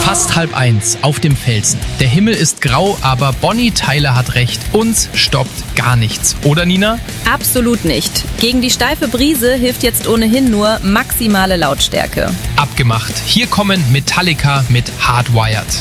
Fast 12:30 auf dem Felsen. Der Himmel ist grau, aber Bonnie Tyler hat recht. Uns stoppt gar nichts. Oder Nina? Absolut nicht. Gegen die steife Brise hilft jetzt ohnehin nur maximale Lautstärke. Abgemacht. Hier kommen Metallica mit Hardwired.